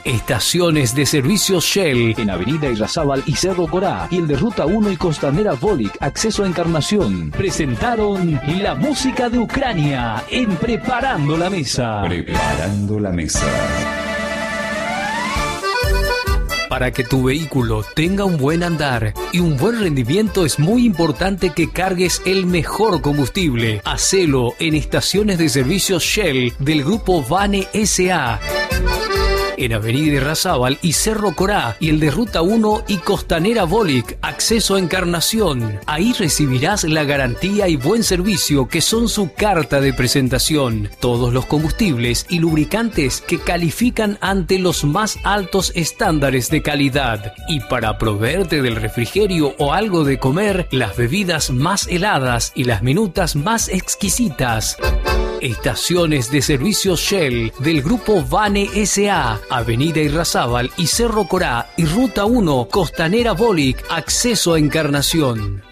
Estaciones de servicio Shell en Avenida Irrazábal y Cerro Corá, y el de Ruta 1 y Costanera Volic, acceso a Encarnación. presentaron la música de Ucrania en Preparando la Mesa. Preparando la Mesa. Para que tu vehículo tenga un buen andar y un buen rendimiento es muy importante que cargues el mejor combustible. Hacelo en estaciones de servicio Shell del grupo Vane S.A. en Avenida Irrazábal y Cerro Corá, y el de Ruta 1 y Costanera Volic, acceso a Encarnación. Ahí recibirás la garantía y buen servicio que son su carta de presentación. Todos los combustibles y lubricantes que califican ante los más altos estándares de calidad. Y para proveerte del refrigerio o algo de comer, las bebidas más heladas y las minutas más exquisitas. Estaciones de servicio Shell del grupo Vane S.A. Avenida Irrazábal y Cerro Corá y Ruta 1 Costanera Volic, acceso a Encarnación.